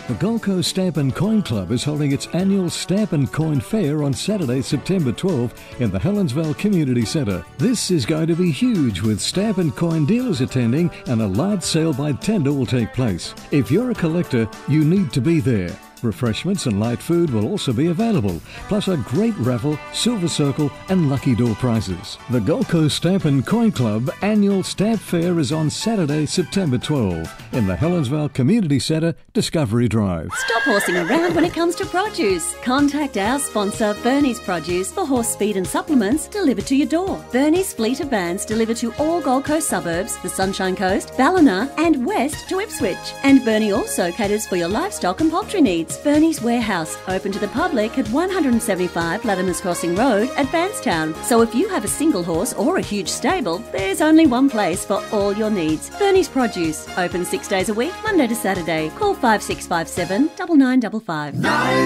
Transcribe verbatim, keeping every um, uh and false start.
The Gold Coast Stamp and Coin Club is holding its annual Stamp and Coin Fair on Saturday, September twelfth in the Helensvale Community Centre. This is going to be huge, with stamp and coin dealers attending and a large sale by tender will take place. If you're a collector, you need to be there. Refreshments and light food will also be available, plus a great raffle, silver circle and lucky door prizes. The Gold Coast Stamp and Coin Club annual Stamp Fair is on Saturday, September twelfth in the Helensvale Community Centre, Discovery Drive. Stop horsing around when it comes to produce. Contact our sponsor Bernie's Produce for horse feed and supplements delivered to your door. Bernie's fleet of vans deliver to all Gold Coast suburbs, the Sunshine Coast, Ballina and west to Ipswich. And Bernie also caters for your livestock and poultry needs. Bernie's Warehouse, open to the public at one seventy-five Latimer's Crossing Road at Bankstown. So if you have a single horse or a huge stable, there's only one place for all your needs. Bernie's Produce, open six days a week, Monday to Saturday. Call five six five seven, nine nine five five.